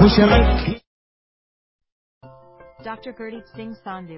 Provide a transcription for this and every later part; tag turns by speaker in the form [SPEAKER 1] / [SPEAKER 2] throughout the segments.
[SPEAKER 1] Dr. Gurdeep Singh Sandhu.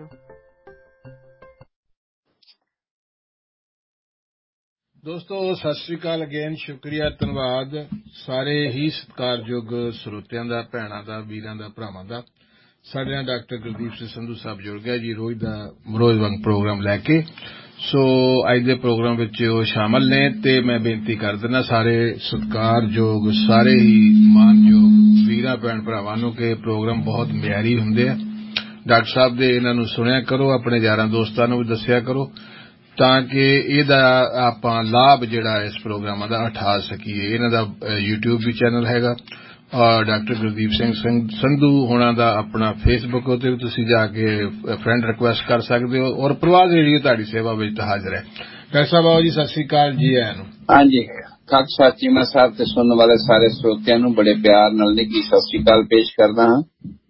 [SPEAKER 2] ਦੋਸਤੋ ਸਤਿ ਸ੍ਰੀ ਅਕਾਲ again ਸ਼ੁਕਰੀਆ ਧੰਨਵਾਦ ਸਾਰੇ ਹੀ ਸਤਿਕਾਰਯੋਗ ਸਰੋਤਿਆਂ ਦਾ ਭੈਣਾਂ ਦਾ ਵੀਰਾਂ ਦਾ ਭਰਾਵਾਂ ਦਾ ਸਾਡੇ ਨਾਲ ਡਾਕਟਰ ਗੁਰਦੀਪ ਸਿੰਘ ਸੰਧੂ ਸਾਹਿਬ ਜੁੜ ਗਿਆ ਜੀ ਰੋਜ਼ ਵਾਂਗ ਪ੍ਰੋਗਰਾਮ ਲੈ ਕੇ ਸੋ ਅੱਜ ਦੇ ਪ੍ਰੋਗਰਾਮ ਵਿੱਚ ਉਹ ਸ਼ਾਮਲ ਨੇ ਤੇ ਮੈਂ ਬੇਨਤੀ ਕਰ ਦਿੰਦਾ ਸਾਰੇ ਸਤਿਕਾਰਯੋਗ ਸਾਰੇ ਹੀ ਮਾਨਯੋਗ ਵੀਰਾਂ ਭੈਣ ਭਰਾਵਾਂ ਨੂੰ ਕਿ ਪ੍ਰੋਗਰਾਮ ਬਹੁਤ ਮਿਆਰੀ ਹੁੰਦੇ ਆ ਡਾਕਟਰ ਸਾਹਿਬ ਦੇ ਇਹਨਾਂ ਨੂੰ ਸੁਣਿਆ ਕਰੋ ਆਪਣੇ ਯਾਰਾਂ ਦੋਸਤਾਂ ਨੂੰ ਵੀ ਦੱਸਿਆ ਕਰੋ ਤਾਂ ਕਿ ਇਹਦਾ ਆਪਾਂ ਲਾਭ ਜਿਹੜਾ ਇਸ ਪ੍ਰੋਗਰਾਮਾਂ ਦਾ ਉਠਾ ਸਕੀਏ ਇਹਨਾਂ ਦਾ YouTube ਵੀ ਚੈਨਲ ਹੈਗਾ ਔਰ ਡਾਕਟਰ ਗੁਰਦੀਪ ਸਿੰਘ ਸੰਧੂ ਹੋਣਾ ਦਾ ਆਪਣਾ ਫੇਸਬੁੱਕ ਉੱਤੇ ਵੀ ਤੁਸੀਂ ਜਾ ਕੇ ਫਰੈਂਡ ਰਿਕੁਐਸਟ ਕਰ ਸਕਦੇ ਹੋ ਔਰ ਪ੍ਰਵਾਦ ਰੇਡੀਓ ਤੁਹਾਡੀ ਸੇਵਾ ਵਿੱਚ ਹਾਜ਼ਰ ਹੈ ਡਾਕਟਰ ਸਾਹਿਬ ਆਓ ਜੀ ਸਤਿ ਸ੍ਰੀ ਅਕਾਲ ਜੀ ਆਇਆਂ ਨੂੰ
[SPEAKER 3] ਹਾਂਜੀ ਖਾਲਸਾ ਚੀਮਾ ਸਾਹਿਬ ਤੇ ਸੁਣਨ ਵਾਲੇ ਸਾਰੇ ਸਰੋਤਿਆਂ ਨੂੰ ਬੜੇ ਪਿਆਰ ਨਾਲ ਨਿੱਘੀ ਸਤਿ ਸ੍ਰੀ ਅਕਾਲ ਪੇਸ਼ ਕਰਦਾ ਹਾਂ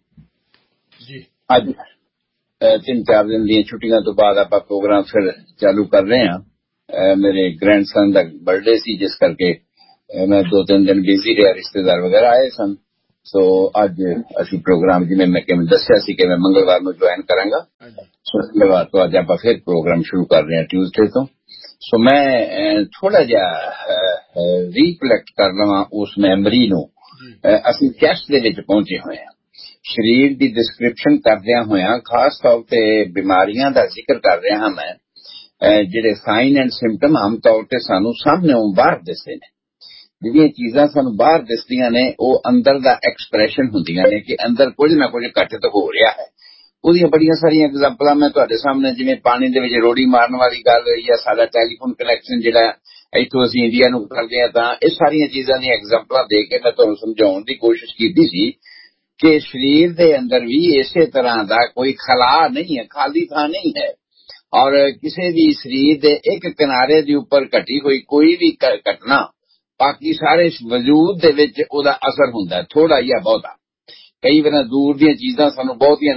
[SPEAKER 2] ਜੀ
[SPEAKER 3] ਅੱਜ 3-4 ਦਿਨ ਦੀਆਂ ਛੁੱਟੀਆਂ ਤੋਂ ਬਾਅਦ ਆਪਾਂ ਪ੍ਰੋਗਰਾਮ ਫਿਰ ਚਾਲੂ ਕਰ ਰਹੇ ਹਾਂ ਮੇਰੇ ਗ੍ਰੈਂਡਸਨ ਦਾ ਬਰਥਡੇ ਸੀ ਜਿਸ ਕਰਕੇ ਮੈਂ 2-3 ਦਿਨ ਬਿਜ਼ੀ ਰਿਹਾ ਰਿਸ਼ਤੇਦਾਰ ਵਗੈਰਾ ਆਏ ਸਨ ਸੋ ਅੱਜ ਅਸੀਂ ਪ੍ਰੋਗਰਾਮ ਜਿਵੇਂ ਮੈਂ ਕਿਵੇਂ ਦੱਸਿਆ ਸੀ ਕਿ ਮੈਂ ਮੰਗਲਵਾਰ ਨੂੰ ਜੁਆਇਨ ਕਰਾਂਗਾ ਸੋ ਮੰਗਲਵਾਰ ਤੋਂ ਅੱਜ ਆਪਾਂ ਫਿਰ ਪ੍ਰੋਗਰਾਮ ਸ਼ੁਰੂ ਕਰ ਰਹੇ ਹਾਂ ਟਿਊਜ਼ਡੇ ਤੋਂ ਸੋ ਮੈਂ ਥੋੜਾ ਜਿਹਾ ਰੀਕਲੈਕਟ ਕਰ ਲਵਾਂ ਉਸ ਮੈਮਰੀ ਨੂੰ ਅਸੀਂ ਟੈਸਟ ਦੇ ਵਿੱਚ ਪਹੁੰਚੇ ਹੋਏ ਹਾਂ ਸਰੀਰ ਦੀ ਡਿਸਕ੍ਰਿਪਸ਼ਨ ਕਰਦਿਆਂ ਹੋਇਆਂ ਖਾਸ ਤੌਰ ਤੇ ਬਿਮਾਰੀਆਂ ਦਾ ਜ਼ਿਕਰ ਕਰ ਰਿਹਾ ਹਾਂ ਮੈਂ ਜਿਹੜੇ ਸਾਈਨ ਐਂਡ ਸਿੰਪਟਮ ਆਮ ਤੌਰ ਤੇ ਸਾਨੂੰ ਸਾਹਮਣੇ ਬਾਹਰ ਦਿਸਦੇ ਨੇ ਜਿਹੜੀਆਂ ਚੀਜ਼ਾਂ ਸਾਨੂੰ ਬਾਹਰ ਦਿਸਦੀਆਂ ਨੇ ਉਹ ਅੰਦਰ ਦਾ ਐਕਸਪ੍ਰੈਸ਼ਨ ਹੁੰਦੀਆਂ ਨੇ ਕਿ ਅੰਦਰ ਕੁਝ ਨਾ ਕੁਝ ਘਟਿਤ ਹੋ ਰਿਹਾ ਹੈ ਉਹਦੀਆਂ ਬੜੀਆਂ ਸਾਰੀਆਂ ਐਗਜ਼ਾਮਪਲਾਂ ਮੈਂ ਤੁਹਾਡੇ ਸਾਹਮਣੇ ਜਿਵੇਂ ਪਾਣੀ ਦੇ ਵਿੱਚ ਰੋੜੀ ਮਾਰਨ ਵਾਲੀ ਗੱਲ ਜਾਂ ਸਾਡਾ ਟੈਲੀਫੋਨ ਕਨੈਕਸ਼ਨ ਜਿਹੜਾ ਇੱਥੋਂ ਅਸੀਂ ਇੰਡੀਆ ਨੂੰ ਕਰਦੇ ਹਾਂ ਤਾਂ ਇਹ ਸਾਰੀਆਂ ਚੀਜ਼ਾਂ ਦੀਆਂ ਐਗਜ਼ਾਮਪਲਾਂ ਦੇ ਕੇ ਮੈਂ ਤੁਹਾਨੂੰ ਸਮਝਾਉਣ ਦੀ ਕੋਸ਼ਿਸ਼ ਕੀਤੀ ਸੀ ਕਿ ਸਰੀਰ ਦੇ ਅੰਦਰ ਵੀ ਇਸੇ ਤਰ੍ਹਾਂ ਦਾ ਕੋਈ ਖਲਾ ਨਹੀਂ ਹੈ ਖਾਲੀ ਥਾਂ ਨਹੀਂ ਹੈ ਔਰ ਕਿਸੇ ਵੀ ਸਰੀਰ ਦੇ ਇੱਕ ਕਿਨਾਰੇ ਦੇ ਉੱਪਰ ਘਟੀ ਹੋਈ ਕੋਈ ਵੀ ਘਟਨਾ ਬਾਕੀ ਸਾਰੇ ਵਜੂਦ ਦੇ ਵਿੱਚ ਉਹਦਾ ਅਸਰ ਹੁੰਦਾ ਥੋੜਾ ਜਾਂ ਬਹੁਤਾ ਕਈ ਵਾਰ ਦੂਰ ਦੀਆਂ ਚੀਜ਼ਾਂ ਸਾਨੂੰ ਬਹੁਤੀਆਂ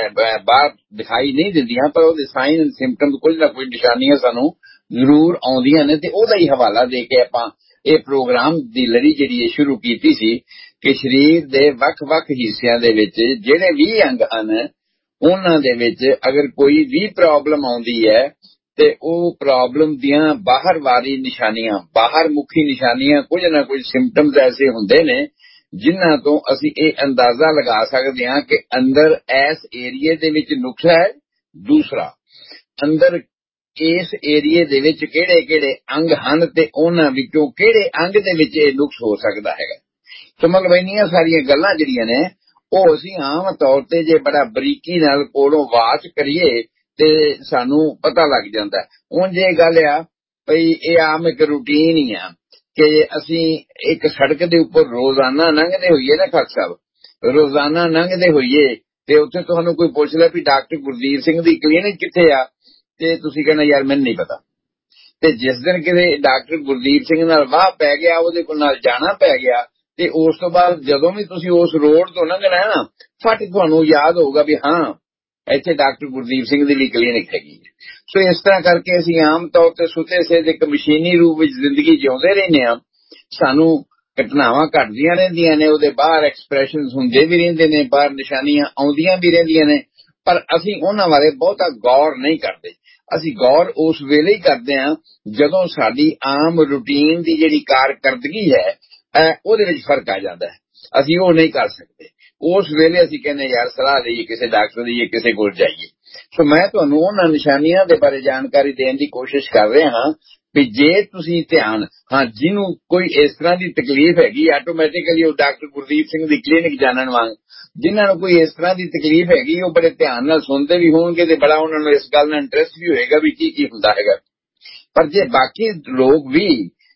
[SPEAKER 3] ਬਾਹਰ ਦਿਖਾਈ ਨਹੀਂ ਦਿੰਦੀਆਂ ਪਰ ਉਹਦੇ ਸਾਈਨ ਐਂਡ ਸਿੰਪਟਮ ਕੁਝ ਨਾ ਕੁਝ ਨਿਸ਼ਾਨੀਆਂ ਸਾਨੂੰ ਜ਼ਰੂਰ ਆਉਂਦੀਆਂ ਨੇ ਤੇ ਉਹਦਾ ਹੀ ਹਵਾਲਾ ਦੇ ਕੇ ਆਪਾਂ ਇਹ ਪ੍ਰੋਗਰਾਮ ਦੀ ਲੜੀ ਜਿਹੜੀ ਇਹ ਸ਼ੁਰੂ ਕੀਤੀ ਸੀ ਕਿ ਸਰੀਰ ਦੇ ਵੱਖ-ਵੱਖ ਹਿੱਸਿਆਂ ਦੇ ਵਿੱਚ ਜਿਹੜੇ ਵੀ ਅੰਗ ਹਨ ਉਹਨਾਂ ਦੇ ਵਿੱਚ ਅਗਰ ਕੋਈ ਵੀ ਪ੍ਰੋਬਲਮ ਆਉਂਦੀ ਹੈ ਤੇ ਉਹ ਪ੍ਰੋਬਲਮ ਦੀਆਂ ਬਾਹਰਵਾਰੀ ਨਿਸ਼ਾਨੀਆਂ ਬਾਹਰ ਮੁਖੀ ਨਿਸ਼ਾਨੀਆਂ ਕੁਝ ਨਾ ਕੁਝ ਸਿੰਪਟਮਸ ਐਸੇ ਹੁੰਦੇ ਨੇ ਜਿਨ੍ਹਾਂ ਤੋਂ ਅਸੀਂ ਇਹ ਅੰਦਾਜ਼ਾ ਲਗਾ ਸਕਦੇ ਹਾਂ ਕਿ ਅੰਦਰ ਇਸ ਏਰੀਏ ਦੇ ਵਿੱਚ ਨੁਕਸ ਹੈ ਦੂਸਰਾ ਅੰਦਰ ਇਸ ਏਰੀਏ ਦੇ ਵਿੱਚ ਕਿਹੜੇ-ਕਿਹੜੇ ਅੰਗ ਹਨ ਤੇ ਉਹਨਾਂ ਵਿੱਚੋਂ ਕਿਹੜੇ ਅੰਗ ਦੇ ਵਿੱਚ ਇਹ ਨੁਕਸ ਹੋ ਸਕਦਾ ਹੈਗਾ ਸੋ ਮਤਲਬ ਇੰਨੀਆਂ ਸਾਰੀਆਂ ਗੱਲਾਂ ਜਿਹੜੀਆਂ ਨੇ ਉਹ ਅਸੀਂ ਆਮ ਤੌਰ ਤੇ ਜੇ ਬੜਾ ਬਰੀਕੀ ਨਾਲ ਕੋਲੋਂ ਵਾਚ ਕਰੀਏ ਤੇ ਸਾਨੂੰ ਪਤਾ ਲੱਗ ਜਾਂਦਾ ਉਂਝ ਇਹ ਗੱਲ ਆ ਭਈ ਇਹ ਆਮ ਇੱਕ ਰੂਟੀਨ ਹੀ ਆ ਕਿ ਅਸੀਂ ਇੱਕ ਸੜਕ ਦੇ ਉੱਪਰ ਰੋਜ਼ਾਨਾ ਲੰਘਦੇ ਹੋਈਏ ਨਾ ਖਾਲਸਾ ਸਾਹਿਬ ਰੋਜ਼ਾਨਾ ਲੰਘਦੇ ਹੋਈਏ ਤੇ ਉੱਥੇ ਤੁਹਾਨੂੰ ਕੋਈ ਪੁੱਛ ਲੈ ਵੀ ਡਾਕਟਰ ਗੁਰਦੀਪ ਸਿੰਘ ਦੀ ਕਲੀਨਿਕ ਕਿੱਥੇ ਆ ਤੇ ਤੁਸੀਂ ਕਹਿੰਦਾ ਯਾਰ ਮੈਨੂੰ ਨਹੀਂ ਪਤਾ ਤੇ ਜਿਸ ਦਿਨ ਕਿਤੇ ਡਾਕਟਰ ਗੁਰਦੀਪ ਸਿੰਘ ਨਾਲ ਵਾਹ ਪੈ ਗਿਆ ਉਹਦੇ ਕੋਲ ਨਾਲ ਜਾਣਾ ਪੈ ਗਿਆ ਤੇ ਉਸ ਤੋਂ ਬਾਅਦ ਜਦੋਂ ਵੀ ਤੁਸੀਂ ਉਸ ਰੋਡ ਤੋਂ ਲੰਘਣਾ ਨਾ ਫਟ ਤੁਹਾਨੂੰ ਯਾਦ ਹੋਊਗਾ ਵੀ ਹਾਂ ਇੱਥੇ ਡਾਕਟਰ ਗੁਰਦੀਪ ਸਿੰਘ ਦੀ ਵੀ ਕਲੀਨਿਕ ਹੈਗੀ ਸੋ ਇਸ ਤਰ੍ਹਾਂ ਕਰਕੇ ਅਸੀਂ ਆਮ ਤੌਰ ਤੇ ਸੁਤੇ ਸੇ ਇੱਕ ਮਸ਼ੀਨੀ ਰੂਪ ਵਿੱਚ ਜ਼ਿੰਦਗੀ ਜਿਉਂਦੇ ਰਹਿੰਦੇ ਹਾਂ ਸਾਨੂੰ ਘਟਨਾਵਾਂ ਘਟਦੀਆਂ ਰਹਿੰਦੀਆਂ ਨੇ ਉਹਦੇ ਬਾਹਰ ਐਕਸਪ੍ਰੈਸ਼ਨਸ ਹੁੰਦੇ ਵੀ ਰਹਿੰਦੇ ਨੇ ਬਾਹਰ ਨਿਸ਼ਾਨੀਆਂ ਆਉਂਦੀਆਂ ਵੀ ਰਹਿੰਦੀਆਂ ਨੇ ਪਰ ਅਸੀਂ ਉਹਨਾਂ ਬਾਰੇ ਬਹੁਤਾ ਗੌਰ ਨਹੀਂ ਕਰਦੇ ਅਸੀਂ ਗੌਰ ਉਸ ਵੇਲੇ ਹੀ ਕਰਦੇ ਹਾਂ ਜਦੋਂ ਸਾਡੀ ਆਮ ਰੂਟੀਨ ਦੀ ਜਿਹੜੀ ਕਾਰਕਰਦਗੀ ਹੈ ਉਹਦੇ ਵਿੱਚ ਫਰਕ ਆ ਜਾਂਦਾ ਹੈ ਅਸੀਂ ਉਹ ਨਹੀਂ ਕਰ ਸਕਦੇ ਉਸ ਵੇਲੇ ਅਸੀਂ ਕਹਿੰਦੇ ਯਾਰ ਸਲਾਹ ਲਈਏ ਕਿਸੇ ਡਾਕਟਰ ਦੀ ਜਾਂ ਕਿਸੇ ਕੋਲ ਜਾਈਏ ਸੋ ਮੈਂ ਤੁਹਾਨੂੰ ਉਹਨਾਂ ਨਿਸ਼ਾਨੀਆਂ ਦੇ ਬਾਰੇ ਜਾਣਕਾਰੀ ਦੇਣ ਦੀ ਕੋਸ਼ਿਸ਼ ਕਰ ਰਿਹਾ ਹਾਂ ਵੀ ਜੇ ਤੁਸੀਂ ਧਿਆਨ ਜਿਹਨੂੰ ਕੋਈ ਇਸ ਤਰ੍ਹਾਂ ਦੀ ਤਕਲੀਫ ਹੈਗੀ ਆਟੋਮੈਟਿਕਲੀ ਉਹ ਡਾਕਟਰ ਗੁਰਦੀਪ ਸਿੰਘ ਦੀ ਕਲੀਨਿਕ ਜਾਣਨ ਵਾਂਗ ਜਿਨ੍ਹਾਂ ਨੂੰ ਕੋਈ ਇਸ ਤਰ੍ਹਾਂ ਦੀ ਤਕਲੀਫ ਹੈਗੀ ਉਹ ਬੜੇ ਧਿਆਨ ਨਾਲ ਸੁਣਦੇ ਵੀ ਹੋਣਗੇ ਤੇ ਬੜਾ ਉਹਨਾਂ ਨੂੰ ਇਸ ਗੱਲ ਨਾਲ ਇੰਟਰਸਟ ਵੀ ਹੋਏਗਾ ਵੀ ਕੀ ਹੁੰਦਾ ਹੈਗਾ ਪਰ ਜੇ ਬਾਕੀ ਲੋਕ ਵੀ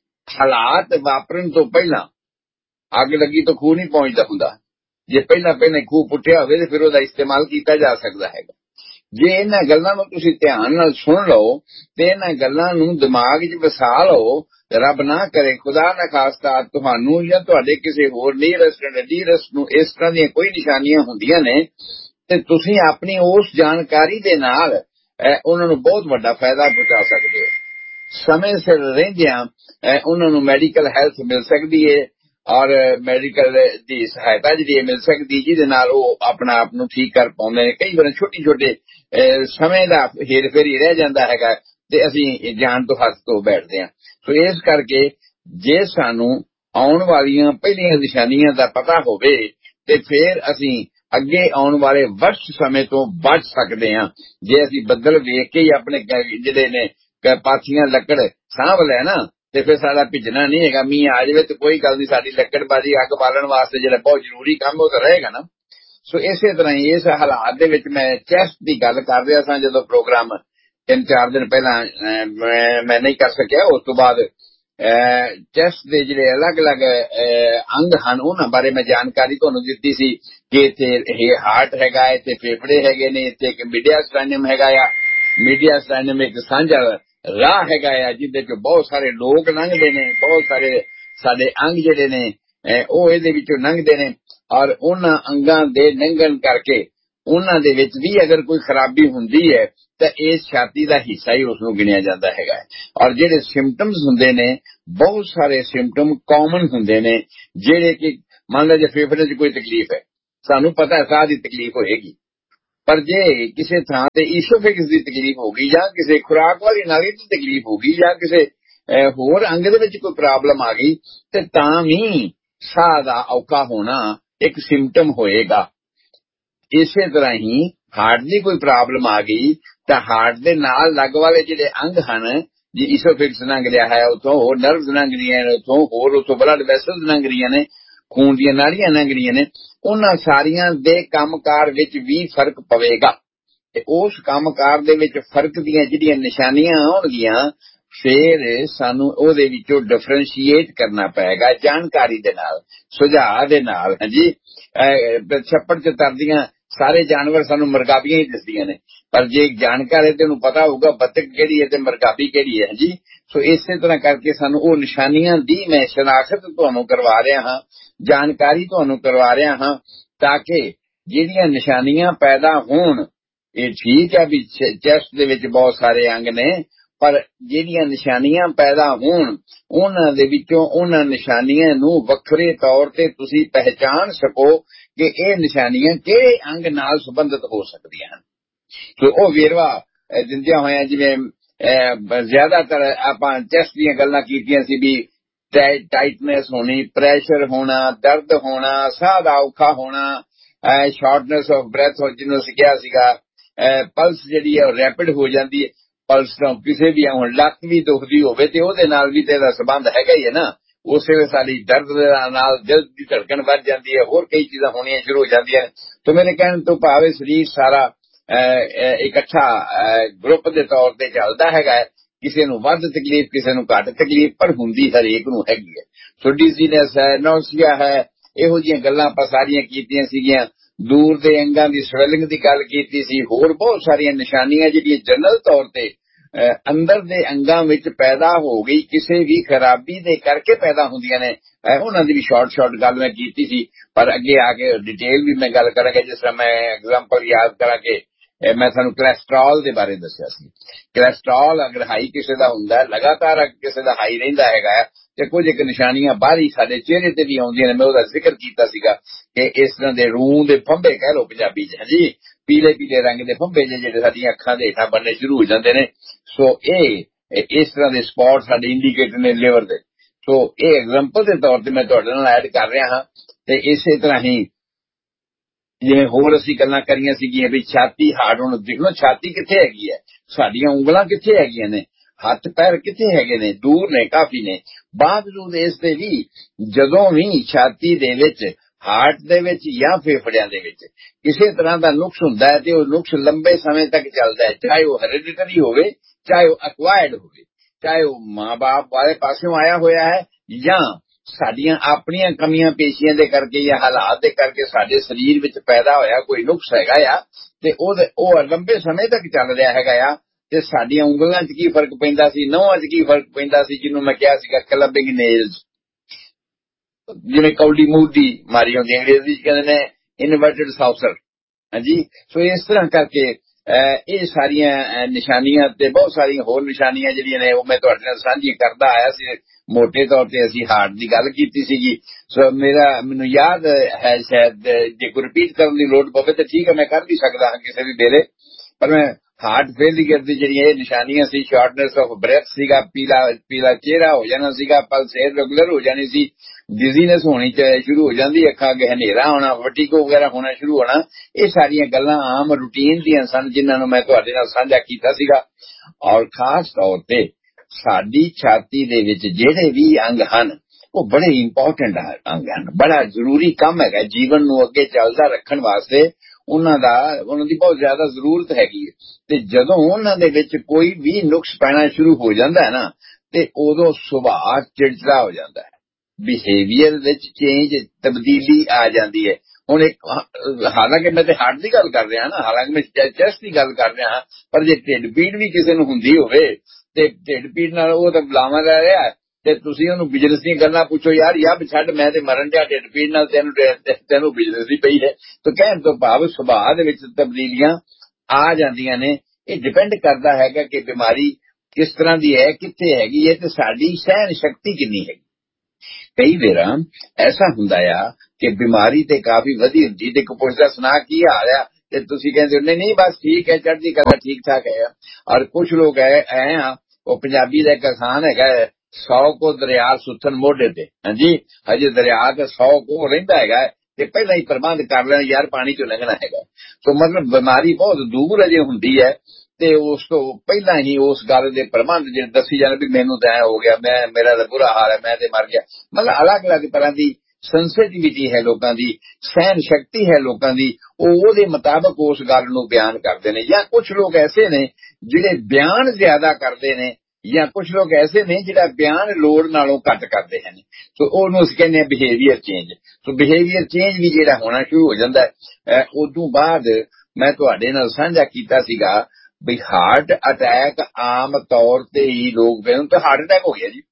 [SPEAKER 3] ਹਾਲਾਤ ਵਾਪਰਨ ਤੋਂ ਪਹਿਲਾਂ ਅੱਗ ਲੱਗੀ ਤਾਂ ਖੂਹ ਨਹੀਂ ਪਹੁੰਚਦਾ ਹੁੰਦਾ ਜੇ ਪਹਿਲਾਂ ਖੂਹ ਪੁੱਟਿਆ ਹੋਵੇ ਤੇ ਫਿਰ ਉਹਦਾ ਇਸਤੇਮਾਲ ਕੀਤਾ ਜਾ ਸਕਦਾ ਹੈਗਾ ਜੇ ਇਹਨਾਂ ਗੱਲਾਂ ਨੂੰ ਤੁਸੀਂ ਧਿਆਨ ਨਾਲ ਸੁਣ ਲਓ ਤੇ ਇਹਨਾਂ ਗੱਲਾਂ ਨੂੰ ਦਿਮਾਗ 'ਚ ਵਸਾ ਲਓ ਰੱਬ ਨਾ ਕਰੇ ਖੁਦਾ ਨਾ ਖਾਸਤਾ ਤੁਹਾਨੂੰ ਜਾਂ ਤੁਹਾਡੇ ਕਿਸੇ ਹੋਰ ਨੀਰਸਟ ਨੂੰ ਇਸ ਤਰ੍ਹਾਂ ਦੀਆਂ ਕੋਈ ਨਿਸ਼ਾਨੀਆਂ ਹੁੰਦੀਆਂ ਨੇ ਤੇ ਤੁਸੀਂ ਆਪਣੀ ਉਸ ਜਾਣਕਾਰੀ ਦੇ ਨਾਲ ਉਹਨਾਂ ਨੂੰ ਬਹੁਤ ਵੱਡਾ ਫਾਇਦਾ ਪਹੁੰਚਾ ਸਕਦੇ ਹੋ ਸਮੇਂ ਸਿਰ ਰਹਿੰਦਿਆਂ ਉਹਨਾਂ ਨੂੰ ਮੈਡੀਕਲ ਹੈਲਥ ਮਿਲ ਸਕਦੀ ਹੈ ਔਰ ਮੈਡੀਕਲ ਦੀ ਸਹਾਇਤਾ ਜਿਹੜੀ ਮਿਲ ਸਕਦੀ, ਜਿਹਦੇ ਨਾਲ ਉਹ ਆਪਣਾ ਆਪ ਨੂੰ ਠੀਕ ਕਰ ਪਾਉਂਦੇ ਨੇ। ਕਈ ਵਾਰ ਛੋਟੇ ਸਮੇਂ ਦਾ ਹੇਰ ਫੇਰ ਹੀ ਰਹਿ ਜਾਂਦਾ ਹੈਗਾ ਤੇ ਅਸੀਂ ਜਾਨ ਤੋਂ ਹੱਥ ਧੋ ਬੈਠਦੇ ਹਾਂ। ਸੋ ਇਸ ਕਰਕੇ ਜੇ ਸਾਨੂੰ ਆਉਣ ਵਾਲੀਆਂ ਪਹਿਲੀਆਂ ਨਿਸ਼ਾਨੀਆਂ ਦਾ ਪਤਾ ਹੋਵੇ ਤੇ ਫਿਰ ਅਸੀਂ ਅੱਗੇ ਆਉਣ ਵਾਲੇ ਵਰਸ਼ ਸਮੇਂ ਤੋਂ ਬਚ ਸਕਦੇ ਹਾਂ। ਜੇ ਅਸੀਂ ਬੱਦਲ ਵੇਖ ਕੇ ਹੀ ਆਪਣੇ ਜਿਹੜੇ ਨੇ ਪਾਥੀਆਂ ਲੱਕੜ ਸਾਂਭ ਲੈ ਨਾ ਤੇ ਫਿਰ ਸਾਡਾ ਭਿੱਜਣਾ ਨਹੀਂ ਹੈਗਾ। ਮੀਂਹ ਆ ਜਾਵੇ ਤੇ ਕੋਈ ਗੱਲ ਨਹੀਂ, ਸਾਡੀ ਲੱਕੜਬਾਜ਼ੀ ਅੱਗ ਬਾਲਣ ਵਾਸਤੇ ਜਿਹੜਾ ਬਹੁਤ ਜ਼ਰੂਰੀ ਕੰਮ ਉਹ ਤਾਂ ਰਹੇਗਾ ਨਾ। ਸੋ ਇਸੇ ਤਰ੍ਹਾਂ ਹੀ ਇਸ ਹਾਲਾਤ ਦੇ ਵਿੱਚ ਮੈਂ ਚੈਸਟ ਦੀ ਗੱਲ ਕਰ ਰਿਹਾ ਸਾਂ। ਜਦੋਂ ਪ੍ਰੋਗਰਾਮ 3-4 ਦਿਨ ਪਹਿਲਾਂ ਮੈਂ ਨਹੀਂ ਕਰ ਸਕਿਆ, ਉਸ ਤੋਂ ਬਾਅਦ ਚੈਸਟ ਦੇ ਜਿਹੜੇ ਅਲੱਗ-ਅਲੱਗ ਅੰਗ ਹਨ ਉਹਨਾਂ ਬਾਰੇ ਮੈਂ ਜਾਣਕਾਰੀ ਤੁਹਾਨੂੰ ਦਿੱਤੀ ਸੀ ਕਿ ਇੱਥੇ ਹਾਰਟ ਹੈਗਾ ਹੈ, ਇੱਥੇ ਫੇਫੜੇ ਹੈਗੇ ਨੇ, ਇੱਥੇ ਇੱਕ ਮੀਡੀਆਸਟਾਈਨਮ ਹੈਗਾ ਆ। ਮੀਡੀਆਸਟਾਈਨਮ ਇੱਕ ਸਾਂਝਾ ਰਾਹ ਹੈਗਾ ਆ ਜਿਹਦੇ ਚ ਬਹੁਤ ਸਾਰੇ ਲੋਕ ਲੰਘਦੇ ਨੇ, ਬਹੁਤ ਸਾਰੇ ਸਾਡੇ ਅੰਗ ਜਿਹੜੇ ਨੇ ਉਹ ਇਹਦੇ ਵਿੱਚੋਂ ਲੰਘਦੇ ਨੇ। ਔਰ ਉਹਨਾਂ ਅੰਗਾਂ ਦੇ ਲੰਘਣ ਕਰਕੇ ਉਹਨਾਂ ਦੇ ਵਿੱਚ ਵੀ ਅਗਰ ਕੋਈ ਖਰਾਬੀ ਹੁੰਦੀ ਹੈ ਤਾਂ ਇਹ ਛਾਤੀ ਦਾ ਹਿੱਸਾ ਹੀ ਉਸ ਨੂੰ ਗਿਣਿਆ ਜਾਂਦਾ ਹੈਗਾ। ਔਰ ਜਿਹੜੇ ਸਿੰਪਟਮਸ ਹੁੰਦੇ ਨੇ, ਬਹੁਤ ਸਾਰੇ ਸਿੰਪਟਮ ਕਾਮਨ ਹੁੰਦੇ ਨੇ, ਜਿਹੜੇ ਕਿ ਮੰਨ ਲਓ ਜੇ ਫੇਫੜੇ 'ਚ ਕੋਈ ਤਕਲੀਫ ਹੈ, ਸਾਨੂੰ ਪਤਾ ਹੈ ਸਾਹ ਦੀ ਤਕਲੀਫ ਹੋਏਗੀ, ਪਰ ਜੇ ਕਿਸੇ ਥਾਂ ਤੇ ਈਸੋਫੇਗਸ ਦੀ ਤਕਲੀਫ ਹੋ ਗਈ ਜਾਂ ਕਿਸੇ ਖੁਰਾਕ ਵਾਲੀ ਨਾਲੀ ਦੀ ਤਕਲੀਫ ਹੋ ਗਈ ਜਾਂ ਕਿਸੇ ਹੋਰ ਅੰਗ ਦੇ ਵਿੱਚ ਕੋਈ ਪ੍ਰੋਬਲਮ ਆ ਗਈ ਤੇ ਤਾਂ ਵੀ ਸਾਹ ਦਾ ਔਖਾ ਹੋਣਾ ਇੱਕ ਸਿੰਪਟਮ ਹੋਏਗਾ। ਇਸੇ ਤਰ੍ਹਾਂ ਹੀ ਹਾਰਟ ਦੀ ਕੋਈ ਪ੍ਰੋਬਲਮ ਆ ਗਈ ਤਾਂ ਹਾਰਟ ਦੇ ਨਾਲ ਲੱਗ ਵਾਲੇ ਜਿਹੜੇ ਅੰਗ ਹਨ, ਜੇ ਈਸੋਫੇਗਸ ਲੰਘ ਰਿਹਾ ਹੈ ਉੱਥੋਂ ਹੋਰ ਨਰਵਸ ਲੰਘ ਰਹੀਆਂ ਨੇ, ਉੱਥੋਂ ਬਲੱਡ ਵੈਸਲਸ ਲੰਘ ਰਹੀਆਂ ਨੇ, ਖੂਨ ਦੀਆਂ ਨਾੜੀਆਂ ਲੰਘ ਰਹੀਆਂ ਨੇ, ਉਹਨਾਂ ਸਾਰੀਆਂ ਦੇ ਕੰਮਕਾਰ ਵਿੱਚ ਵੀ ਫਰਕ ਪਵੇਗਾ। ਤੇ ਉਸ ਕੰਮਕਾਰ ਦੇ ਵਿੱਚ ਫਰਕ ਦੀਆਂ ਜਿਹੜੀਆਂ ਨਿਸ਼ਾਨੀਆਂ ਆਉਣਗੀਆਂ ਫਿਰ ਸਾਨੂੰ ਉਹਦੇ ਵਿੱਚੋਂ ਡਿਫਰੈਂਸ਼ੀਏਟ ਕਰਨਾ ਪਏਗਾ ਜਾਣਕਾਰੀ ਦੇ ਨਾਲ, ਸੁਝਾਅ ਦੇ ਨਾਲ। ਹਾਂਜੀ, ਛੱਪੜ 'ਚ ਤਰਦੀਆਂ ਸਾਰੇ ਜਾਨਵਰ ਸਾਨੂੰ ਮਰਗਾਬੀਆਂ ਹੀ ਦਿਸਦੀਆਂ ਨੇ, ਪਰ ਜੇ ਜਾਣਕਾਰ ਹੈ ਤੇ ਉਹਨੂੰ ਪਤਾ ਹੋਊਗਾ ਬੱਤਖ ਕਿਹੜੀ ਹੈ ਤੇ ਮਰਗਾਬੀ ਕਿਹੜੀ ਹੈ। ਜੀ, ਸੋ ਇਸੇ ਤਰ੍ਹਾਂ ਕਰਕੇ ਸਾਨੂੰ ਉਹ ਨਿਸ਼ਾਨੀਆਂ ਦੀ ਮੈਂ ਸ਼ਨਾਖਤ ਤੁਹਾਨੂੰ ਕਰਵਾ ਰਿਹਾ ਹਾਂ, ਜਾਣਕਾਰੀ ਤੁਹਾਨੂੰ ਕਰਵਾ ਰਿਹਾ ਹਾਂ, ਤਾਂ ਕਿ ਜਿਹੜੀਆਂ ਨਿਸ਼ਾਨੀਆਂ ਪੈਦਾ ਹੋਣ, ਇਹ ਠੀਕ ਹੈ ਵੀ ਚੈਸਟ ਦੇ ਵਿੱਚ ਬਹੁਤ ਸਾਰੇ ਅੰਗ ਨੇ, ਪਰ ਜਿਹੜੀਆਂ ਨਿਸ਼ਾਨੀਆਂ ਪੈਦਾ ਹੋਣ ਉਹਨਾਂ ਦੇ ਵਿੱਚੋਂ ਉਹਨਾਂ ਨਿਸ਼ਾਨੀਆਂ ਨੂੰ ਵੱਖਰੇ ਤੌਰ ਤੇ ਤੁਸੀਂ ਪਹਿਚਾਣ ਸਕੋ ਕਿ ਇਹ ਨਿਸ਼ਾਨੀਆਂ ਕਿਹੜੇ ਅੰਗ ਨਾਲ ਸੰਬੰਧਿਤ ਹੋ ਸਕਦੀਆਂ ਹਨ। ਸੋ ਉਹ ਵੇਰਵਾ ਦਿੰਦਿਆਂ ਹੋਇਆਂ, ਜਿਵੇਂ ਜ਼ਿਆਦਾਤਰ ਆਪਾਂ ਚੈਸਟ ਦੀਆਂ ਗੱਲਾਂ ਕੀਤੀਆਂ ਸੀ ਵੀ ਟਾਈਟਨੈਸ ਹੋਣੀ, ਪ੍ਰੈਸ਼ਰ ਹੋਣਾ, ਦਰਦ ਹੋਣਾ, ਸਾਹ ਦਾ ਔਖਾ ਹੋਣਾ, ਸ਼ਾਰਟਨੈਸ ਆਫ ਬ੍ਰੈਥ ਜਿਹਨੂੰ ਅਸੀਂ ਕਿਹਾ ਸੀਗਾ, ਪਲਸ ਜਿਹੜੀ ਹੈ ਰੈਪਿਡ ਹੋ ਜਾਂਦੀ ਹੈ। ਪਲਸ ਤਾਂ ਕਿਸੇ ਵੀ ਹੁਣ ਲੱਤ ਵੀ ਦੁਖਦੀ ਹੋਵੇ ਤੇ ਉਹਦੇ ਨਾਲ ਵੀ ਤੇ ਇਹਦਾ ਸੰਬੰਧ ਹੈਗਾ ਹੀ ਹੈ ਨਾ। ਉਸੇ ਵੇਲੇ ਸਾਡੀ ਦਰਦ ਦੇ ਨਾਲ ਦਿਲ ਦੀ ਧੜਕਣ ਵੱਧ ਜਾਂਦੀ ਹੈ, ਹੋਰ ਕਈ ਚੀਜ਼ਾਂ ਹੋਣੀਆਂ ਸ਼ੁਰੂ ਹੋ ਜਾਂਦੀਆਂ ਨੇ। ਤਾਂ ਮੇਰੇ ਕਹਿਣ ਤੋਂ ਭਾਵ ਸਰੀਰ ਸਾਰਾ ਇਕੱਠਾ ਗਰੁੱਪ ਦੇ ਤੌਰ ਤੇ ਚੱਲਦਾ ਹੈਗਾ। ਕਿਸੇ ਨੂੰ ਵੱਧ ਤਕਲੀਫ, ਕਿਸੇ ਨੂੰ ਘੱਟ ਤਕਲੀਫ, ਪਰ ਹੁੰਦੀ ਹਰੇਕ ਨੂੰ ਹੈਗੀ ਹੈ। ਸੋ ਡਿਜ਼ੀਨੈਸ ਹੈ, ਨੌਸੀਆ ਹੈ, ਇਹੋ ਜਿਹੀਆਂ ਗੱਲਾਂ ਆਪਾਂ ਸਾਰੀਆਂ ਕੀਤੀਆਂ ਸੀਗੀਆਂ। ਦੂਰ ਦੇ ਅੰਗਾਂ ਦੀ ਸਵੈਲਿੰਗ ਦੀ ਗੱਲ ਕੀਤੀ ਸੀ। ਹੋਰ ਬਹੁਤ ਸਾਰੀਆਂ ਨਿਸ਼ਾਨੀਆਂ ਜਿਹੜੀਆਂ ਜਨਰਲ ਤੌਰ ਤੇ ਅੰਦਰ ਦੇ ਅੰਗਾਂ ਵਿੱਚ ਪੈਦਾ ਹੋ ਗਈ ਕਿਸੇ ਵੀ ਖਰਾਬੀ ਦੇ ਕਰਕੇ ਪੈਦਾ ਹੁੰਦੀਆਂ ਨੇ, ਉਹਨਾਂ ਦੀ ਵੀ ਸ਼ਾਰਟ ਗੱਲ ਮੈਂ ਕੀਤੀ ਸੀ। ਪਰ ਅੱਗੇ ਆ ਕੇ ਡਿਟੇਲ ਵੀ ਮੈਂ ਗੱਲ ਕਰਾਂਗਾ। ਜਿਸ ਤਰ੍ਹਾਂ ਮੈਂ ਐਗਜ਼ਾਮਪਲ ਯਾਦ ਕਰਾਂਗੇ, ਮੈਂ ਤੁਹਾਨੂੰ ਕੋਲੈਸਟਰੋਲ ਦੇ ਬਾਰੇ ਦੱਸਿਆ ਸੀ। ਕੋਲੈਸਟਰੋਲ ਅਗਰ ਹਾਈ ਕਿਸੇ ਦਾ ਹੁੰਦਾ, ਲਗਾਤਾਰ ਕਿਸੇ ਦਾ ਹਾਈ ਰਹਿੰਦਾ ਹੈਗਾ, ਤੇ ਕੁਝ ਇੱਕ ਨਿਸ਼ਾਨੀਆਂ ਬਾਹਰੀ ਸਾਡੇ ਚਿਹਰੇ ਤੇ ਵੀ ਆਉਂਦੀਆਂ ਨੇ। ਮੈਂ ਉਹਦਾ ਜ਼ਿਕਰ ਕੀਤਾ ਸੀਗਾ ਕਿ ਇਸ ਤਰ੍ਹਾਂ ਦੇ ਰੂਹ ਦੇ ਫੰਬੇ ਕਹਿ ਲਓ ਪੰਜਾਬੀ 'ਚ, ਹਾਂਜੀ, ਪੀਲੇ ਰੰਗ ਦੇ ਫੰਬੇ ਜਿਹੜੇ ਸਾਡੀਆਂ ਅੱਖਾਂ ਦੇ ਹੇਠਾਂ ਬਣਨੇ ਸ਼ੁਰੂ ਹੋ ਜਾਂਦੇ ਨੇ। ਸੋ ਇਹ ਇਸ ਤਰ੍ਹਾਂ ਦੇ ਸਪੌਟ ਸਾਡੇ ਇੰਡੀਕੇਟਰ ਨੇ ਲਿਵਰ ਦੇ। ਸੋ ਇਹ ਐਗਜ਼ਾਮਪਲ ਦੇ ਤੌਰ ਤੇ ਮੈਂ ਤੁਹਾਡੇ ਨਾਲ ਐਡ ਕਰ ਰਿਹਾ ਹਾਂ। ਤੇ ਇਸੇ ਤਰ੍ਹਾਂ ਹੀ ਜਿਵੇਂ ਹੋਰ ਅਸੀਂ ਗੱਲਾਂ ਕਰੀਆਂ ਸੀਗੀਆਂ ਵੀ ਛਾਤੀ, ਹਾਰਟ, ਹੁਣ ਦੇਖ ਲਓ ਛਾਤੀ ਕਿੱਥੇ ਹੈਗੀ ਹੈ, ਸਾਡੀਆਂ ਉਂਗਲਾਂ ਕਿੱਥੇ ਹੈਗੀਆਂ ਨੇ, ਹੱਥ ਪੈਰ ਕਿੱਥੇ ਹੈਗੇ ਨੇ, ਦੂਰ ਨੇ, ਕਾਫੀ ਨੇ। ਬਾਵਜੂਦ ਇਸ ਦੇ ਵੀ ਜਦੋਂ ਵੀ ਛਾਤੀ ਦੇ ਵਿੱਚ, ਹਾਰਟ ਦੇ ਵਿੱਚ ਜਾਂ ਫੇਫੜਿਆਂ ਦੇ ਵਿੱਚ ਕਿਸੇ ਤਰ੍ਹਾਂ ਦਾ ਨੁਕਸ ਹੁੰਦਾ ਹੈ ਤੇ ਉਹ ਨੁਕਸ ਲੰਬੇ ਸਮੇਂ ਤੱਕ ਚੱਲਦਾ ਹੈ, ਚਾਹੇ ਉਹ ਹੈਰੀਡਿਟਰੀ ਹੋਵੇ, ਚਾਹੇ ਉਹ ਐਕਵਾਇਰਡ ਹੋਵੇ, ਚਾਹੇ ਉਹ ਮਾਂ-ਬਾਪ ਵਾਲੇ ਪਾਸਿਓਂ ਆਇਆ ਹੋਇਆ ਹੈ ਜਾਂ ਸਾਡੀਆਂ ਆਪਣੀਆਂ ਕਮੀਆਂ ਪੇਸ਼ੀਆਂ ਦੇ ਕਰਕੇ ਜਾਂ ਹਾਲਾਤ ਦੇ ਕਰਕੇ ਸਾਡੇ ਸਰੀਰ ਵਿੱਚ ਪੈਦਾ ਹੋਇਆ ਕੋਈ ਨੁਕਸ ਹੈਗਾ ਆ, ਤੇ ਉਹ ਲੰਬੇ ਸਮੇਂ ਤੱਕ ਚੱਲ ਰਿਹਾ ਹੈਗਾ ਆ। ਤੇ ਸਾਡੀਆਂ ਉਂਗਲਾਂ 'ਚ ਕੀ ਫਰਕ ਪੈਂਦਾ ਸੀ, ਨਹੁੰਆਂ 'ਚ ਕੀ ਫਰਕ ਪੈਂਦਾ ਸੀ, ਜਿਹਨੂੰ ਮੈਂ ਕਿਹਾ ਸੀਗਾ ਕਲੱਬਿੰਗ ਨੇਲਸ, ਜਿਵੇਂ ਕੌਡੀ ਮੂੰਹ ਦੀ ਮਾਰੀ ਹੁੰਦੀ, ਅੰਗਰੇਜ਼ੀ 'ਚ ਕਹਿੰਦੇ ਨੇ ਇਨਵਰਟਡ ਸਾਊਸਰ। ਹਾਂਜੀ, ਸੋ ਇਸ ਤਰ੍ਹਾਂ ਕਰਕੇ ਇਹ ਸਾਰੀਆਂ ਨਿਸ਼ਾਨੀਆਂ ਤੇ ਬਹੁਤ ਸਾਰੀਆਂ ਹੋਰ ਨਿਸ਼ਾਨੀਆਂ ਜਿਹੜੀਆਂ ਨੇ ਉਹ ਮੈਂ ਤੁਹਾਡੇ ਨਾਲ ਸਾਂਝੀ ਕਰਦਾ ਆਇਆ ਸੀ। ਮੋਟੇ ਤੌਰ ਤੇ ਅਸੀਂ ਹਾਰਟ ਦੀ ਗੱਲ ਕੀਤੀ ਸੀਗੀ। ਸੋ ਮੈਨੂੰ ਯਾਦ ਹੈ, ਸ਼ਾਇਦ ਜੇ ਕੋਈ ਰਿਪੀਟ ਕਰਨ ਦੀ ਲੋੜ ਪਵੇ ਤਾਂ ਠੀਕ ਹੈ, ਮੈਂ ਕਰ ਵੀ ਸਕਦਾ ਹਾਂ ਕਿਸੇ ਵੀ ਵੇਲੇ। ਪਰ ਮੈਂ ਹਾਰਟ ਫੇਲਿਅਰ ਦੀ ਜਿਹੜੀਆਂ ਇਹ ਨਿਸ਼ਾਨੀਆਂ ਸੀ, ਸ਼ਾਰਟਨੈਸ ਆਫ ਬ੍ਰੈਥ ਸੀਗਾ, ਪੀਲਾ ਚਿਹਰਾ ਹੋ ਜਾਣਾ ਸੀਗਾ, ਪਲਸ ਇਰਰੈਗੂਲਰ ਹੋ ਜਾਣੀ ਸੀ, ਡਿਜ਼ੀਨੈਸ ਹੋਣੀ ਸ਼ੁਰੂ ਹੋ ਜਾਂਦੀ, ਅੱਖਾਂ ਅੱਗੇ ਹਨੇਰਾ ਹੋਣਾ, ਵਰਟੀਗੋ ਵਗੈਰਾ ਹੋਣਾ ਸ਼ੁਰੂ ਹੋਣਾ। ਇਹ ਸਾਰੀਆਂ ਗੱਲਾਂ ਆਮ ਰੂਟੀਨ ਦੀਆਂ ਸਨ ਜਿਨ੍ਹਾਂ ਨੂੰ ਮੈਂ ਤੁਹਾਡੇ ਨਾਲ ਸਾਂਝਾ ਕੀਤਾ ਸੀਗਾ। ਔਰ ਖਾਸ ਤੌਰ ਤੇ ਸਾਡੀ ਛਾਤੀ ਦੇ ਵਿੱਚ ਜਿਹੜੇ ਵੀ ਅੰਗ ਹਨ ਉਹ ਬੜੇ ਇੰਪੋਰਟੈਂਟ ਅੰਗ ਹਨ। ਬੜਾ ਜ਼ਰੂਰੀ ਕੰਮ ਹੈਗਾ ਜੀਵਨ ਨੂੰ ਅੱਗੇ ਚੱਲਦਾ ਰੱਖਣ ਵਾਸਤੇ। ਉਹਨਾਂ ਦੀ ਬਹੁਤ ਜ਼ਿਆਦਾ ਜ਼ਰੂਰਤ ਹੈਗੀ ਹੈ। ਤੇ ਜਦੋਂ ਉਹਨਾਂ ਦੇ ਵਿੱਚ ਕੋਈ ਵੀ ਨੁਕਸ ਪੈਣਾ ਸ਼ੁਰੂ ਹੋ ਜਾਂਦਾ ਹੈ ਨਾ, ਤੇ ਉਦੋਂ ਸੁਭਾਅ ਚਿੜਚਿੜਾ ਹੋ ਜਾਂਦਾ ਹੈ, ਬਿਹੇਵੀਅਰ ਵਿੱਚ ਚੇਂਜ, ਤਬਦੀਲੀ ਆ ਜਾਂਦੀ ਹੈ। ਹੁਣ ਹਾਲਾਂਕਿ ਮੈਂ ਤੇ ਹਾਰਟ ਦੀ ਗੱਲ ਕਰ ਰਿਹਾ ਨਾ, ਹਾਲਾਂਕਿ ਮੈਂ ਚੈਸਟ ਦੀ ਗੱਲ ਕਰ ਰਿਹਾ ਹਾਂ, ਪਰ ਜੇ ਢਿੱਡ ਪੀੜ ਵੀ ਕਿਸੇ ਨੂੰ ਹੁੰਦੀ ਹੋਵੇ ਤੇ ਢਿੱਡ ਪੀੜ ਨਾਲ ਉਹ ਤਾਂ ਬੁਲਾਵਾ ਲੈ ਰਿਹਾ ਤੇ ਤੁਸੀਂ ਉਹਨੂੰ ਬਿਜ਼ਨਸ ਦੀਆਂ ਗੱਲਾਂ ਪੁੱਛੋ, ਯਾਰ ਛੱਡ, ਮੈਂ ਤੇ ਮਰਨ ਡਿਆ ਢਿੱਡ ਪੀੜ ਨਾਲ, ਤੈਨੂੰ ਬਿਜ਼ਨਸ ਦੀ ਪਈ ਹੈ। ਤਾਂ ਕਹਿਣ ਤੋਂ ਭਾਵ ਸੁਭਾਅ ਦੇ ਵਿੱਚ ਤਬਦੀਲੀਆਂ ਆ ਜਾਂਦੀਆਂ ਨੇ। ਇਹ ਡਿਪੈਂਡ ਕਰਦਾ ਹੈਗਾ ਕਿ ਬਿਮਾਰੀ ਕਿਸ ਤਰ੍ਹਾਂ ਦੀ ਹੈ, ਕਿੱਥੇ ਹੈਗੀ ਹੈ, ਤੇ ਸਾਡੀ ਸਹਿਣ ਸ਼ਕਤੀ ਕਿੰਨੀ ਹੈਗੀ। ਕਈ ਵਾਰ ਐਸਾ ਹੁੰਦਾ ਆ ਕਿ ਬਿਮਾਰੀ ਤੇ ਕਾਫੀ ਵਧੀ ਹੁੰਦੀ ਤੇ ਕੋਈ ਪੁੱਛਦਾ ਸੁਣਾ ਕੀ ਹਾਲ ਆ, ਤੇ ਤੁਸੀਂ ਕਹਿੰਦੇ ਹੋ ਨਹੀਂ ਬਸ ਠੀਕ ਹੈ, ਚੜ੍ਹਦੀ ਕਲਾ, ਠੀਕ ਠਾਕ ਹੈ। ਔਰ ਕੁਝ ਲੋਕ ਐ ਆ, ਉਹ ਪੰਜਾਬੀ ਦਾ ਇੱਕ ਅਖਾਣ ਹੈਗਾ, 100 ਕੋ ਦਰਿਆ ਸੁੱਥਣ ਮੋਢੇ ਤੇ। ਹਾਂਜੀ, ਹਜੇ ਦਰਿਆ ਤੇ 100 ਕੋ ਰਹਿੰਦਾ ਹੈਗਾ ਤੇ ਪਹਿਲਾਂ ਹੀ ਪ੍ਰਬੰਧ ਕਰ ਲੈਣਾ, ਯਾਰ ਪਾਣੀ ਚੋਂ ਲੰਘਣਾ ਹੈਗਾ। ਸੋ ਮਤਲਬ ਬਿਮਾਰੀ ਬਹੁਤ ਦੂਰ ਅਜੇ ਹੁੰਦੀ ਹੈ ਤੇ ਉਸ ਤੋਂ ਪਹਿਲਾਂ ਹੀ ਉਸ ਗੱਲ ਦੇ ਪ੍ਰਬੰਧ ਜਿਹੜੇ ਦੱਸੀ ਜਾਂਦੇ ਵੀ ਮੈਨੂੰ ਤਾਂ ਐ ਹੋ ਗਿਆ, ਮੇਰਾ ਤਾਂ ਬੁਰਾ ਹਾਲ ਹੈ, ਮੈਂ ਤੇ ਮਰ ਗਿਆ। ਮਤਲਬ ਅਲੱਗ-ਅਲੱਗ ਤਰ੍ਹਾਂ ਦੀ ਸੈਂਸਿਟੀਵਿਟੀ ਹੈ ਲੋਕਾਂ ਦੀ, ਸਹਿਣ ਸ਼ਕਤੀ ਹੈ ਲੋਕਾਂ ਦੀ, ਉਹਦੇ ਮੁਤਾਬਕ ਉਸ ਗੱਲ ਨੂੰ ਬਿਆਨ ਕਰਦੇ ਨੇ। ਜਾਂ ਕੁਝ ਲੋਕ ਐਸੇ ਨੇ ਜਿਹੜੇ ਬਿਆਨ ਜ਼ਿਆਦਾ ਕਰਦੇ ਨੇ, ਜਾਂ ਕੁਝ ਲੋਕ ਐਸੇ ਨੇ ਜਿਹੜਾ ਬਿਆਨ ਲੋੜ ਨਾਲੋਂ ਘੱਟ ਕਰਦੇ ਹਨ। ਸੋ ਉਹਨੂੰ ਅਸੀਂ ਕਹਿੰਦੇ ਹਾਂ ਬਿਹੇਵੀਅਰ ਚੇਂਜ। ਸੋ ਬਿਹੇਵੀਅਰ ਚੇਂਜ ਵੀ ਜਿਹੜਾ ਹੋਣਾ ਸ਼ੁਰੂ ਹੋ ਜਾਂਦਾ ਹੈ। ਉਦੋਂ ਬਾਅਦ ਮੈਂ ਤੁਹਾਡੇ ਨਾਲ ਸਾਂਝਾ ਕੀਤਾ ਸੀਗਾ ਵੀ ਹਾਰਟ ਅਟੈਕ ਆਮ ਤੌਰ ਤੇ ਹੀ ਲੋਕ ਕਹਿੰਦੇ ਤਾਂ ਹਾਰਟ ਅਟੈਕ ਹੋ ਗਿਆ ਜੀ,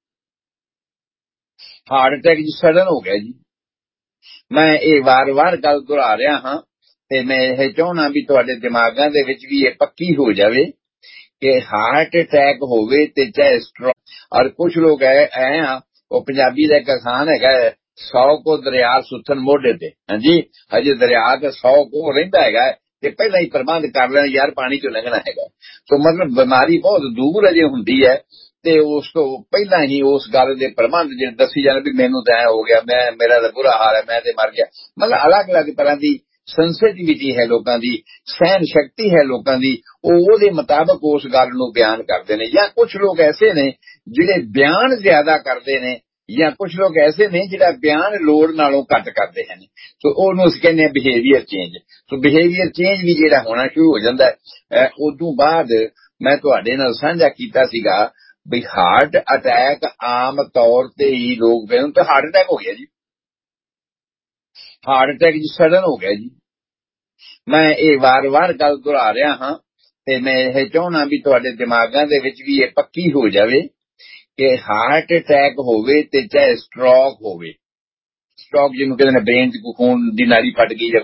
[SPEAKER 3] ਹਾਰਟ ਅਟੈਕ ਜੀ ਸਡਨ ਹੋ ਗਿਆ ਜੀ। ਮੈਂ ਇਹ ਵਾਰ-ਵਾਰ ਗੱਲ ਦੁਹਰਾ ਰਿਹਾ ਹਾਂ ਤੇ ਮੈਂ ਇਹ ਚਾਹੁੰਦਾ ਵੀ ਤੁਹਾਡੇ ਦਿਮਾਗਾਂ ਦੇ ਵਿੱਚ ਵੀ ਇਹ ਪੱਕੀ ਹੋ ਜਾਵੇ ਕਿ ਹਾਰਟ ਅਟੈਕ ਹੋਵੇ ਤੇ ਚਾਹੇ ਸਟ੍ਰੋਕ। ਔਰ ਕੁਝ ਲੋਕ ਐ ਆ, ਉਹ ਪੰਜਾਬੀ ਦਾ ਇੱਕ ਅਖਾਣ ਹੈਗਾ, 100 ਕੋ ਦਰਿਆ ਸੁੱਥਣ ਮੋਢੇ ਤੇ। ਹਾਂਜੀ, ਹਜੇ ਦਰਿਆ ਤੇ 100 ਕੋ ਰਹਿੰਦਾ ਹੈਗਾ ਤੇ ਪਹਿਲਾਂ ਹੀ ਪ੍ਰਬੰਧ ਕਰ ਲੈਣਾ, ਯਾਰ ਪਾਣੀ ਚੋਂ ਲੰਘਣਾ ਹੈਗਾ। ਸੋ ਮਤਲਬ ਬਿਮਾਰੀ ਬਹੁਤ ਦੂਰ ਅਜੇ ਹੁੰਦੀ ਹੈ ਤੇ ਉਸ ਤੋਂ ਪਹਿਲਾਂ ਹੀ ਉਸ ਗੱਲ ਦੇ ਪ੍ਰਬੰਧ ਜਿਹੜੇ ਦੱਸੀ ਜਾਂਦੇ ਵੀ ਮੈਨੂੰ ਤਾਂ ਐ ਹੋ ਗਿਆ, ਮੇਰਾ ਤਾਂ ਬੁਰਾ ਹਾਲ ਹੈ, ਮੈਂ ਤੇ ਮਰ ਗਿਆ। ਮਤਲਬ ਅਲੱਗ-ਅਲੱਗ ਤਰ੍ਹਾਂ ਦੀ ਸੈਂਸਿਟੀਵਿਟੀ ਹੈ ਲੋਕਾਂ ਦੀ, ਸਹਿਣ ਸ਼ਕਤੀ ਹੈ ਲੋਕਾਂ ਦੀ, ਉਹਦੇ ਮੁਤਾਬਕ ਉਸ ਗੱਲ ਨੂੰ ਬਿਆਨ ਕਰਦੇ ਨੇ। ਜਾਂ ਕੁਝ ਲੋਕ ਐਸੇ ਨੇ ਜਿਹੜੇ ਬਿਆਨ ਜ਼ਿਆਦਾ ਕਰਦੇ ਨੇ, ਜਾਂ ਕੁਝ ਲੋਕ ਐਸੇ ਨੇ ਜਿਹੜਾ ਬਿਆਨ ਲੋੜ ਨਾਲੋਂ ਘੱਟ ਕਰਦੇ ਹਨ। ਸੋ ਉਹਨੂੰ ਅਸੀਂ ਕਹਿੰਦੇ ਹਾਂ ਬਿਹੇਵੀਅਰ ਚੇਂਜ। ਸੋ ਬਿਹੇਵੀਅਰ ਚੇਂਜ ਵੀ ਜਿਹੜਾ ਹੋਣਾ ਸ਼ੁਰੂ ਹੋ ਜਾਂਦਾ ਹੈ। ਉਦੋਂ ਬਾਅਦ ਮੈਂ ਤੁਹਾਡੇ ਨਾਲ ਸਾਂਝਾ ਕੀਤਾ ਸੀਗਾ ਵੀ ਹਾਰਟ ਅਟੈਕ ਆਮ ਤੌਰ ਤੇ ਹੀ ਲੋਕ ਕਹਿੰਦੇ ਤਾਂ ਹਾਰਟ ਅਟੈਕ ਹੋ ਗਿਆ ਜੀ, ਹਾਰਟ ਅਟੈਕ ਜੀ ਸਡਨ ਹੋ ਗਿਆ ਜੀ। ਮੈਂ ਇਹ ਵਾਰ-ਵਾਰ ਗੱਲ ਦੁਹਰਾ ਰਿਹਾ ਹਾਂ ਤੇ ਮੈਂ ਇਹ ਚਾਹੁੰਦਾ ਵੀ ਤੁਹਾਡੇ ਦਿਮਾਗਾਂ ਦੇ ਵਿੱਚ ਵੀ ਇਹ ਪੱਕੀ ਹੋ ਜਾਵੇ ਕਿ ਹਾਰਟ ਅਟੈਕ ਹੋਵੇ ਤੇ ਚਾਹੇ ਸਟ੍ਰੋਕ ਹੋਵੇ। ਸਟ੍ਰੋਕ ਜਿਹਨੂੰ ਕਹਿੰਦੇ ਨੇ ਬ੍ਰੇਨ ਚ ਖੂਨ ਦੀ ਨਾਲੀ ਫਟ ਗਈ ਜਾਂ